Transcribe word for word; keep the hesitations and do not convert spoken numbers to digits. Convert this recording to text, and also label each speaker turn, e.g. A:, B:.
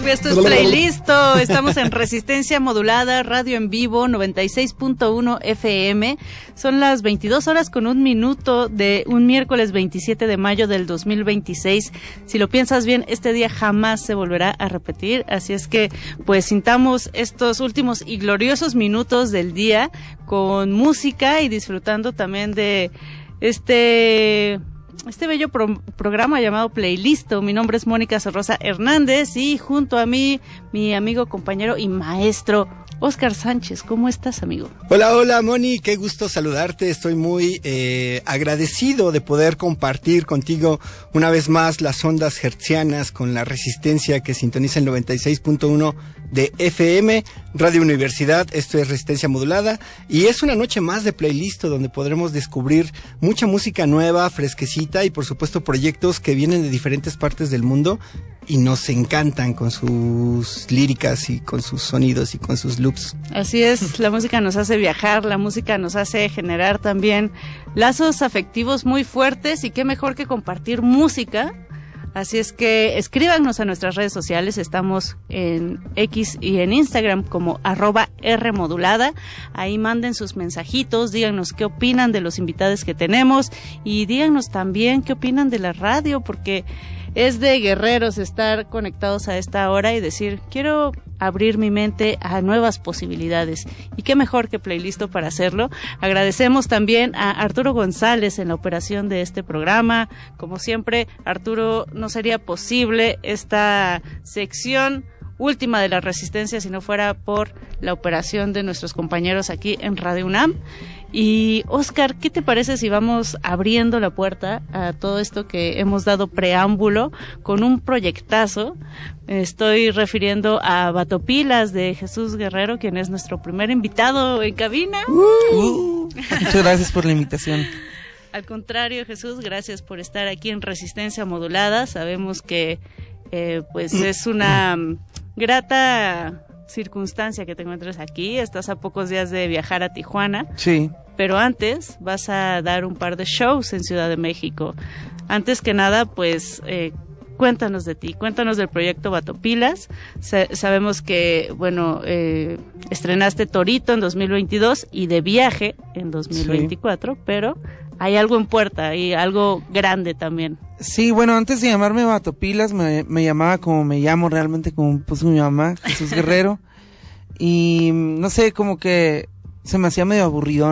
A: Esto es Playlisto, estamos en Resistencia Modulada, radio en vivo, noventa y seis punto uno F M. Son las veintidós horas con un minuto de un miércoles veintisiete de mayo del dos mil veintiséis. Si lo piensas bien, este día jamás se volverá a repetir, así es que pues sintamos estos últimos y gloriosos minutos del día con música y disfrutando también de este... este bello pro- programa llamado Playlisto. Mi nombre es Mónica Sorrosa Hernández y junto a mí, mi amigo, compañero y maestro, Óscar Sánchez. ¿Cómo estás, amigo?
B: Hola, hola, Moni, qué gusto saludarte. Estoy muy eh, agradecido de poder compartir contigo una vez más las ondas hertzianas con la resistencia que sintoniza el noventa y seis punto uno de F M, Radio Universidad. Esto es Resistencia Modulada y es una noche más de Playlisto donde podremos descubrir mucha música nueva, fresquecita y por supuesto proyectos que vienen de diferentes partes del mundo y nos encantan con sus líricas y con sus sonidos y con sus loops.
A: Así es, la música nos hace viajar, la música nos hace generar también lazos afectivos muy fuertes y qué mejor que compartir música. Así es que escríbanos a nuestras redes sociales, estamos en X y en Instagram como arroba Rmodulada, ahí manden sus mensajitos, díganos qué opinan de los invitados que tenemos y díganos también qué opinan de la radio, porque es de guerreros estar conectados a esta hora y decir, quiero abrir mi mente a nuevas posibilidades. Y qué mejor que Playlisto para hacerlo. Agradecemos también a Arturo González en la operación de este programa. Como siempre, Arturo, no sería posible esta sección última de la Resistencia si no fuera por la operación de nuestros compañeros aquí en Radio UNAM. Y Óscar, ¿qué te parece si vamos abriendo la puerta a todo esto que hemos dado preámbulo con un proyectazo? Estoy refiriendo a Batopilas de Jesús Guerrero, quien es nuestro primer invitado en cabina.
C: Uh, uh, muchas gracias por la invitación.
A: Al contrario, Jesús, gracias por estar aquí en Resistencia Modulada. Sabemos que eh, pues es una grata circunstancia que te encuentres aquí. Estás a pocos días de viajar a Tijuana.
C: Sí.
A: Pero antes vas a dar un par de shows en Ciudad de México. Antes que nada, pues, eh, cuéntanos de ti, cuéntanos del proyecto Batopilas. Sa- sabemos que, bueno, eh, estrenaste Torito en dos mil veintidós y De Viaje en dos mil veinticuatro, sí. Pero hay algo en puerta y algo grande también.
C: Sí, bueno, antes de llamarme Batopilas me, me llamaba como me llamo realmente, como puso mi mamá, Jesús Guerrero. Y no sé, como que se me hacía medio aburrido.